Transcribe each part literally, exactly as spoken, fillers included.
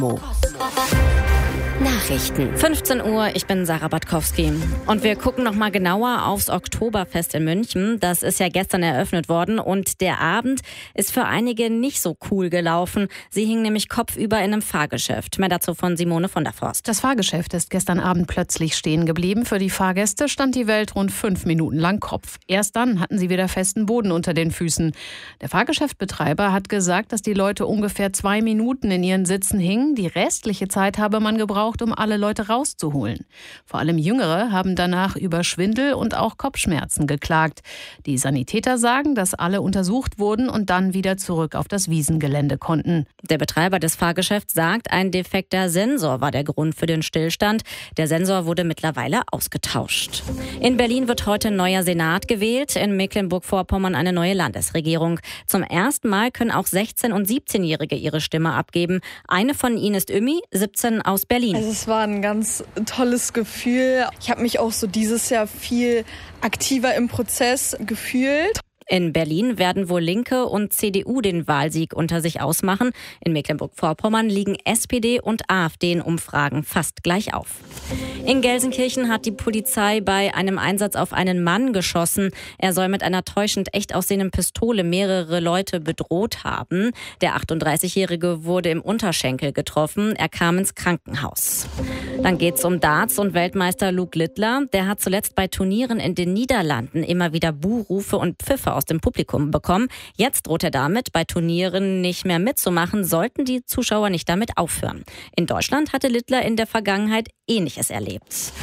Nachrichten. fünfzehn Uhr, ich bin Sarah Batkowski. Und wir gucken noch mal genauer aufs Oktoberfest in München. Das ist ja gestern eröffnet worden und der Abend ist für einige nicht so cool gelaufen. Sie hingen nämlich kopfüber in einem Fahrgeschäft. Mehr dazu von Simone von der Forst. Das Fahrgeschäft ist gestern Abend plötzlich stehen geblieben. Für die Fahrgäste stand die Welt rund fünf Minuten lang Kopf. Erst dann hatten sie wieder festen Boden unter den Füßen. Der Fahrgeschäftbetreiber hat gesagt, dass die Leute ungefähr zwei Minuten in ihren Sitzen hingen. Die restliche Zeit habe man gebraucht, um alle Leute rauszuholen. Vor allem Jüngere haben danach über Schwindel und auch Kopfschmerzen geklagt. Die Sanitäter sagen, dass alle untersucht wurden und dann wieder zurück auf das Wiesengelände konnten. Der Betreiber des Fahrgeschäfts sagt, ein defekter Sensor war der Grund für den Stillstand. Der Sensor wurde mittlerweile ausgetauscht. In Berlin wird heute ein neuer Senat gewählt, in Mecklenburg-Vorpommern eine neue Landesregierung. Zum ersten Mal können auch sechzehn- und siebzehnjährige ihre Stimme abgeben. Eine von ihnen ist Ümi, siebzehn, aus Berlin. Also es war ein ganz tolles Gefühl. Ich habe mich auch so dieses Jahr viel aktiver im Prozess gefühlt. In Berlin werden wohl Linke und C D U den Wahlsieg unter sich ausmachen. In Mecklenburg-Vorpommern liegen S P D und AfD in Umfragen fast gleich auf. In Gelsenkirchen hat die Polizei bei einem Einsatz auf einen Mann geschossen. Er soll mit einer täuschend echt aussehenden Pistole mehrere Leute bedroht haben. Der achtunddreißigjährige wurde im Unterschenkel getroffen. Er kam ins Krankenhaus. Dann geht's um Darts und Weltmeister Luke Littler. Der hat zuletzt bei Turnieren in den Niederlanden immer wieder Buhrufe und Pfiffe aus dem Publikum bekommen. Jetzt droht er damit, bei Turnieren nicht mehr mitzumachen, sollten die Zuschauer nicht damit aufhören. In Deutschland hatte Littler in der Vergangenheit Ähnliches erlebt.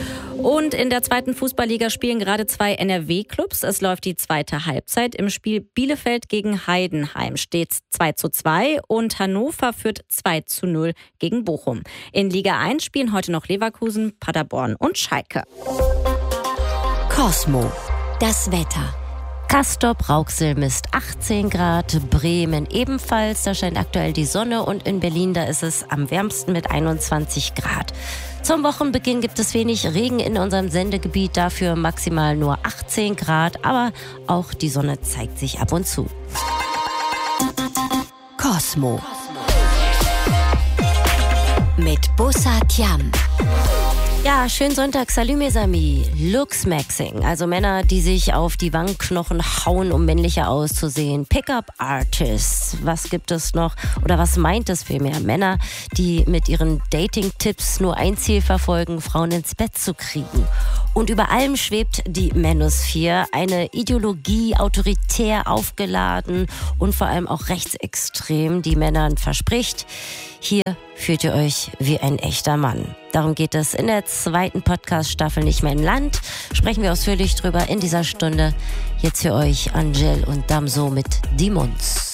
Und in der zweiten Fußballliga spielen gerade zwei N R W-Clubs. Es läuft die zweite Halbzeit. Im Spiel Bielefeld gegen Heidenheim steht zwei zu zwei und Hannover führt zwei zu null gegen Bochum. In Liga eins spielen heute noch Leverkusen, Paderborn und Schalke. Cosmo, das Wetter. Castrop-Rauxel misst achtzehn Grad, Bremen ebenfalls, da scheint aktuell die Sonne und in Berlin, da ist es am wärmsten mit einundzwanzig Grad. Zum Wochenbeginn gibt es wenig Regen in unserem Sendegebiet, dafür maximal nur achtzehn Grad, aber auch die Sonne zeigt sich ab und zu. Cosmo mit Bussard Yam. Ja, schönen Sonntag, salut mes amis. Looksmaxing, also Männer, die sich auf die Wangenknochen hauen, um männlicher auszusehen. Pickup-Artists, was gibt es noch? Oder was meint es vielmehr? Männer, die mit ihren Dating-Tipps nur ein Ziel verfolgen, Frauen ins Bett zu kriegen. Und über allem schwebt die Manosphere, eine Ideologie, autoritär aufgeladen und vor allem auch rechtsextrem, die Männern verspricht: Hier fühlt ihr euch wie ein echter Mann. Darum geht es in der zweiten Podcast-Staffel Nicht mehr im Land. Sprechen wir ausführlich drüber in dieser Stunde. Jetzt für euch Angel und Damso mit Die Munds.